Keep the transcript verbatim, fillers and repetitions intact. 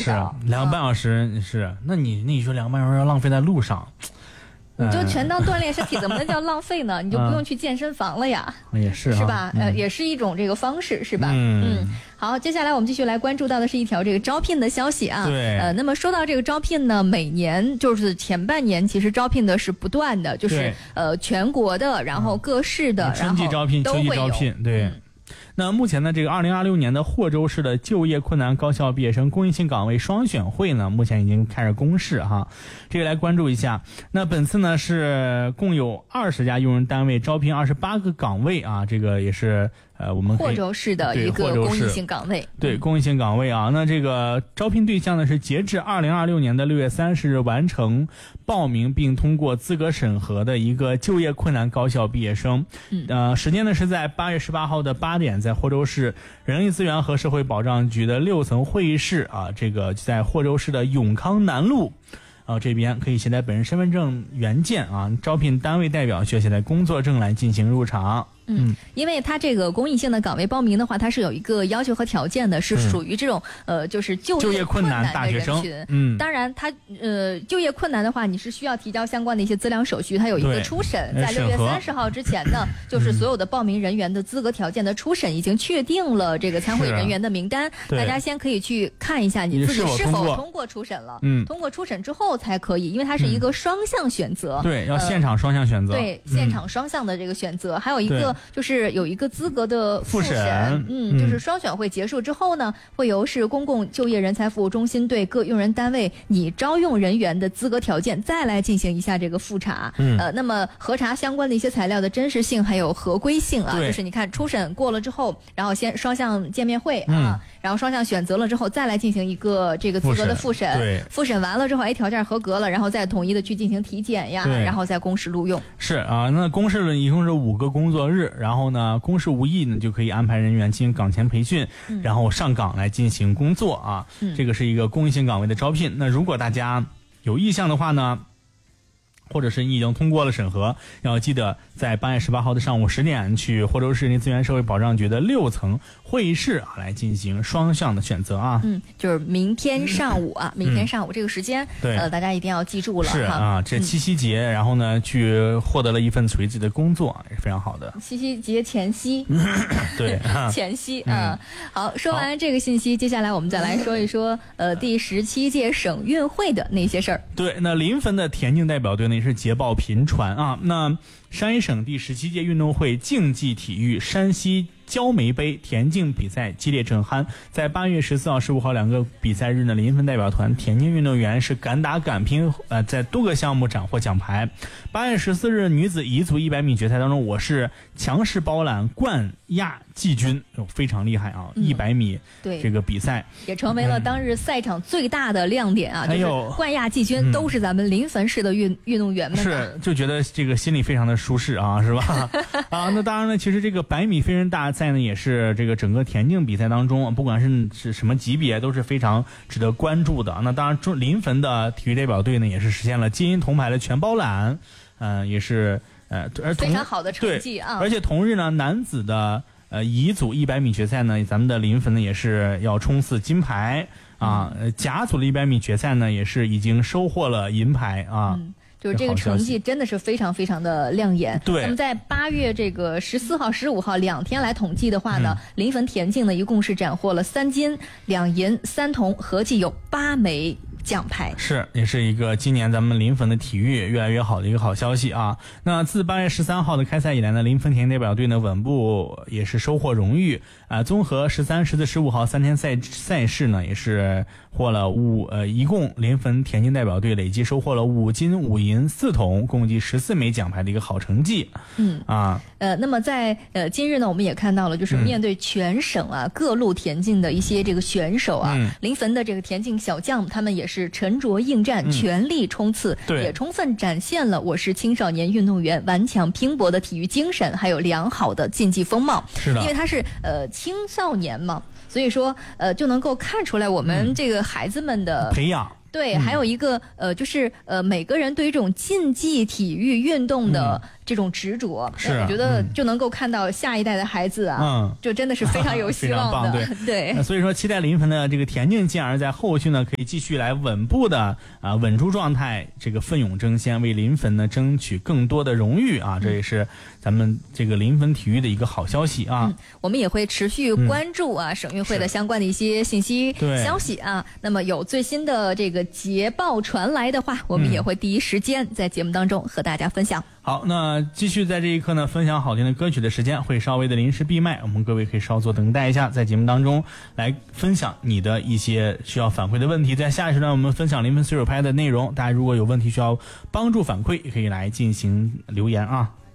的， 是两个半小时、嗯、是，那你那你说两个半小时要浪费在路上， 你就全当锻炼身体，怎么能叫浪费呢？你就不用去健身房了呀， 嗯、也是是吧？ 嗯、 呃，也是一种这个方式，是吧？ 嗯嗯。好，接下来我们继续来关注到的是一条这个招聘的消息啊。 对。 呃，那么说到这个招聘呢，每年就是前半年其实招聘的是不断的，就是呃全国的，然后各市的， 嗯、春季招聘、秋季招聘，对。嗯，那目前呢，这个二零二六年的霍州市的就业困难高校毕业生公益性岗位双选会呢，目前已经开始公示哈，这个来关注一下。那本次呢是共有二十家用人单位招聘二十八个岗位啊，这个也是呃我们霍州市的一个公益性岗位， 对公益性岗位啊。那这个招聘对象呢是截至二零二六年的六月三十日完成报名并通过资格审核的一个就业困难高校毕业生。 嗯， 呃，时间呢是在八月十八号的八点，在霍州市人力资源和社会保障局的六层会议室啊，这个在霍州市的永康南路啊这边可以携带本人身份证原件啊，招聘单位代表需要携带工作证来进行入场。 嗯，因为它这个公益性的岗位报名的话，它是有一个要求和条件的，是属于这种、嗯、呃，就是就业困难的人群。 嗯， 当然它呃就业困难的话，你是需要提交相关的一些资料手续，它有一个初审，在六月三十号之前呢，就是所有的报名人员的资格条件的初审已经确定了这个参会人员的名单，大家先可以去看一下你自己是否通过初审了。 嗯， 通过初审之后才可以，因为它是一个双向选择。 嗯、对，要现场双向选择。 呃、对，现场双向的这个选择，嗯、还有一个。就是有一个资格的复审，嗯，就是双选会结束之后呢，会由市公共就业人才服务中心对各用人单位拟招用人员的资格条件再来进行一下这个复查，嗯，呃，那么核查相关的一些材料的真实性还有合规性啊，就是你看初审过了之后，然后先双向见面会啊，嗯、然后双向选择了之后，再来进行一个这个资格的复审， 对， 复审完了之后，哎，条件合格了，然后再统一的去进行体检呀，然后再公示录用。 是啊，那公示了一共是五个工作日，然后呢，公示无异呢，就可以安排人员进行岗前培训，嗯、然后上岗来进行工作啊。嗯、这个是一个公益性岗位的招聘。那如果大家有意向的话呢，或者是你已经通过了审核，要记得在八月十八号的上午十点去霍州市人力资源社会保障局的六层会议室啊，来进行双向的选择啊。 嗯，就是明天上午啊，嗯、明天上午这个时间，对，呃，大家一定要记住了。 是啊，这七夕节，嗯、然后呢，去获得了一份属于自己的工作，也是非常好的。 七夕节前夕， 对， 前夕啊。好，说完这个信息，接下来我们再来说一说呃第十七届省运会的那些事儿。 对，那临汾的田径代表队呢也是捷报频传啊。那山西省第十七届运动会竞技体育山西焦煤杯田径比赛激烈正酣，在八月十四号、十五号两个比赛日呢，临汾代表团田径运动员是敢打敢拼，呃，在多个项目斩获奖牌。八月十四日女子乙组一百米决赛当中，我是强势包揽冠亚季军，非常厉害啊！一百、嗯、米对这个比赛也成为了当日赛场最大的亮点啊！嗯、就是冠亚季军都是咱们临汾市的运、嗯、运动员们， 是就觉得这个心里非常的舒适啊，是吧？啊，那当然呢，其实这个百米飞人大赛呢，也是这个整个田径比赛当中，不管是是什么级别，都是非常值得关注的。那当然，中临汾的体育代表队呢，也是实现了金银铜牌的全包揽，嗯、呃，也是呃，而非常好的成绩啊！ 而且同日呢，男子的呃乙组一百米决赛呢，咱们的临汾呢也是要冲刺金牌啊。嗯、甲组的一百米决赛呢，也是已经收获了银牌啊。嗯， 就是这个成绩真的是非常非常的亮眼。 对， 那么在八月这个十四号、十五号两天来统计的话呢，嗯、临汾田径呢一共是斩获了三金、两银、三铜，合计有八枚奖牌。 是，也是一个今年咱们临汾的体育越来越好的一个好消息啊。那自八月十三号的开赛以来呢，临汾田径代表队呢稳步也是收获荣誉啊。综合十三、十四、十五号三天赛赛事呢，也是获了五呃，一共临汾田径代表队累计收获了五金、五银、四铜，共计十四枚奖牌的一个好成绩。 嗯啊， 呃，那么在呃今日呢，我们也看到了，就是面对全省啊、嗯、各路田径的一些这个选手啊，嗯、临汾的这个田径小将，他们也是沉着应战，嗯、全力冲刺， 对， 也充分展现了我市青少年运动员顽强拼搏的体育精神，还有良好的竞技风貌。 是的， 因为他是呃青少年嘛。所以说，呃，就能够看出来我们这个孩子们的、 嗯、培养。 对，还有一个呃，就是呃，每个人对于这种竞技体育运动的这种执着， 是我觉得就能够看到下一代的孩子啊， 嗯， 就真的是非常有希望的。 非常棒， 对对。所以说，期待临汾的这个田径健儿在后续呢，可以继续来稳步的啊稳住状态，这个奋勇争先，为临汾呢争取更多的荣誉啊！这也是咱们这个临汾体育的一个好消息啊。 嗯、我们也会持续关注啊、嗯、省运会的相关的一些信息消息啊。那么有最新的这个捷报传来的话，我们也会第一时间在节目当中和大家分享。 好，那继续在这一刻呢，分享好听的歌曲的时间会稍微的临时闭麦，我们各位可以稍作等待一下，在节目当中来分享你的一些需要反馈的问题。在下一时段，我们分享临汾随手拍的内容，大家如果有问题需要帮助反馈，也可以来进行留言啊。